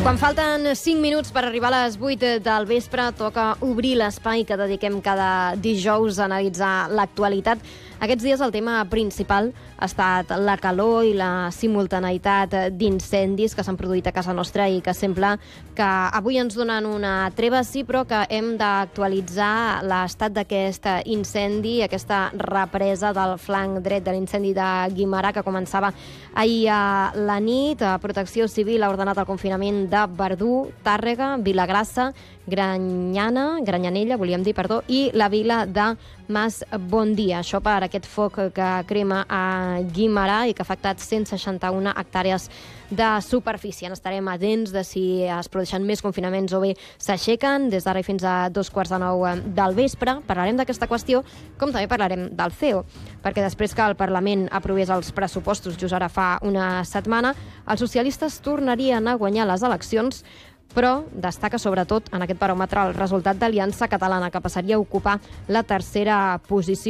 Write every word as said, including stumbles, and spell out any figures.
Quan falten cinc minuts per arribar a les vuit del vespre, toca obrir l'espai que dediquem cada dijous a analitzar l'actualitat. Aquests dies el tema principal ha estat la calor i la simultaneïtat d'incendis que s'han produït a casa nostra i que sembla que avui ens donen una treva, sí, però que hem d'actualitzar l'estat d'aquest incendi, aquesta represa del flanc dret de l'incendi de Guimerà, que començava ahir a la nit. Protecció Civil ha ordenat el confinament de Verdú, Tàrrega, Vilagrassa, Granyana, Granyanella, volíem dir, perdó, i la vila de Mas Bondia. Això per aquest foc que crema a Guimerà i que ha afectat cent seixanta-una hectàrees de superfície. En estarem atents de si es produeixen més confinaments o bé s'aixequen. Des d'ara i fins a dos quarts de nou del vespre parlarem d'aquesta qüestió, com també parlarem del C E O, perquè després que el Parlament aprovés els pressupostos just ara fa una setmana, els socialistes tornarien a guanyar les eleccions, però destaca sobretot en aquest baròmetre el resultat d'Aliança Catalana, que passaria a ocupar la tercera posició.